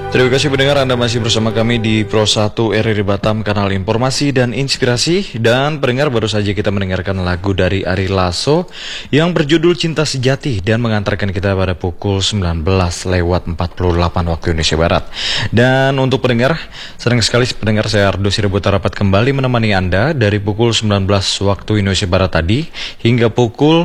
Terima kasih pendengar, Anda masih bersama kami di Pro 1 RRI Batam, kanal informasi dan inspirasi. Dan pendengar, baru saja kita mendengarkan lagu dari Ari Lasso yang berjudul Cinta Sejati dan mengantarkan kita pada pukul 19:48 waktu Indonesia Barat. Dan untuk pendengar, senang sekali pendengar, saya Ardo Sirebuta rapat kembali menemani Anda dari pukul 19 waktu Indonesia Barat tadi hingga pukul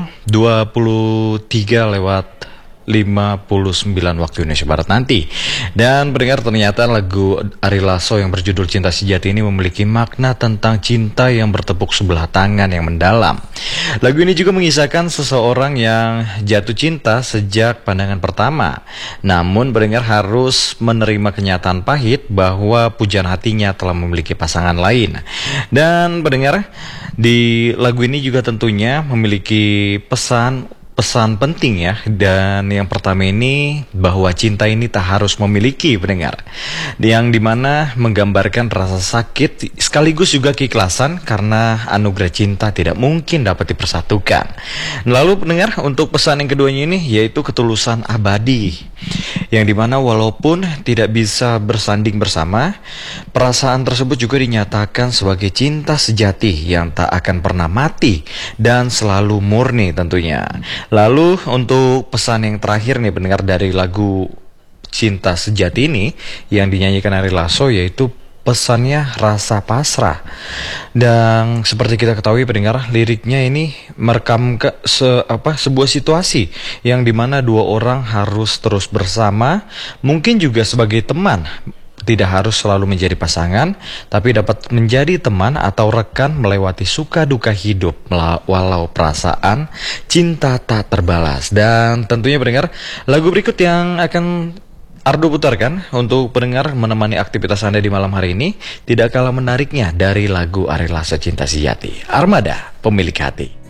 23:59 waktu Indonesia Barat nanti. Dan pendengar, ternyata lagu Ari Lasso yang berjudul Cinta Sejati ini memiliki makna tentang cinta yang bertepuk sebelah tangan yang mendalam. Lagu ini juga mengisahkan seseorang yang jatuh cinta sejak pandangan pertama, namun pendengar harus menerima kenyataan pahit bahwa pujaan hatinya telah memiliki pasangan lain. Dan pendengar, di lagu ini juga tentunya memiliki pesan penting ya. Dan yang pertama ini, bahwa cinta ini tak harus memiliki, pendengar, yang dimana menggambarkan rasa sakit sekaligus juga keikhlasan karena anugerah cinta tidak mungkin dapat dipersatukan. Lalu pendengar, untuk pesan yang keduanya ini yaitu ketulusan abadi, yang dimana walaupun tidak bisa bersanding bersama, perasaan tersebut juga dinyatakan sebagai cinta sejati yang tak akan pernah mati dan selalu murni tentunya. Lalu untuk pesan yang terakhir nih pendengar dari lagu Cinta Sejati ini yang dinyanyikan Ari Lasso, yaitu pesannya rasa pasrah. Dan seperti kita ketahui pendengar, liriknya ini merekam sebuah situasi yang dimana dua orang harus terus bersama, mungkin juga sebagai teman. Tidak harus selalu menjadi pasangan, tapi dapat menjadi teman atau rekan melewati suka duka hidup, walau perasaan cinta tak terbalas. Dan tentunya pendengar, lagu berikut yang akan Ardo putarkan untuk pendengar menemani aktivitas Anda di malam hari ini tidak kalah menariknya dari lagu Ari Lasso Cinta Sejati, Armada Pemilik Hati.